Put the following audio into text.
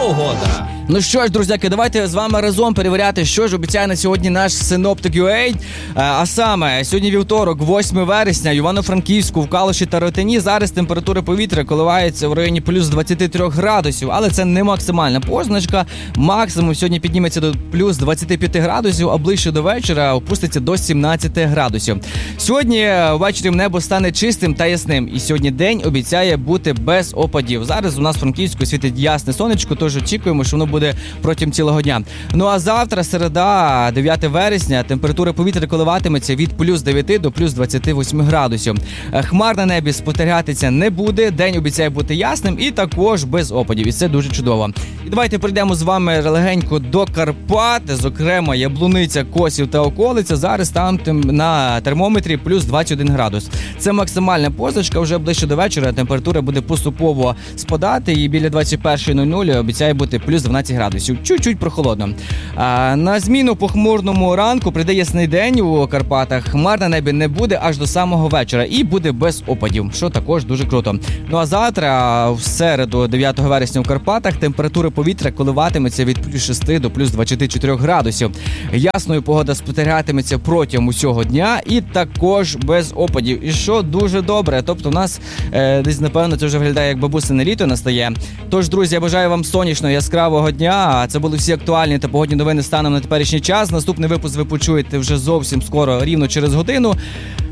погода. Ну що ж, друзяки, давайте з вами разом перевіряти, що ж обіцяє на сьогодні наш Synoptic.ua. А саме, сьогодні вівторок, 8 вересня, в Івано-Франківську, в Калуші та Ротині зараз температура повітря коливається в районі плюс 23 градусів, але це не максимальна позначка. Максимум сьогодні підніметься до плюс 25 градусів, а ближче до вечора опуститься до 17 градусів. Сьогодні ввечері небо стане чистим та ясним, і сьогодні день обіцяє бути без опадів. Зараз у нас в Франківську світить ясне сонечко, тож очікуємо, що воно буде протягом цілого дня. Ну а завтра, середа, 9 вересня, температура повітря коливатиметься від плюс 9 до плюс 28 градусів. Хмар на небі спостерігатися не буде, день обіцяє бути ясним і також без опадів, і це дуже чудово. І давайте прийдемо з вами легенько до Карпат, зокрема Яблуниця, Косів та околиця. Зараз там на термометрі плюс 21 градус. Це максимальна позначка, вже ближче до вечора температура буде поступово спадати і біля 21:00 обіцяє бути плюс 12 градусів. Чуть-чуть прохолодно. На зміну похмурному ранку прийде ясний день у Карпатах. Хмар на небі не буде аж до самого вечора і буде без опадів, що також дуже круто. Ну а завтра, в середу, 9 вересня у Карпатах, температура повітря коливатиметься від плюс 6 до плюс 24 градусів. Ясною погода спостерігатиметься протягом усього дня і також без опадів. І що дуже добре, тобто у нас десь, напевно, це вже виглядає як бабусине літо настає. Тож, друзі, я бажаю вам сонячного, яскравого дня. Це були всі актуальні та погодні новини станом на теперішній час. Наступний випуск ви почуєте вже зовсім скоро, рівно через годину.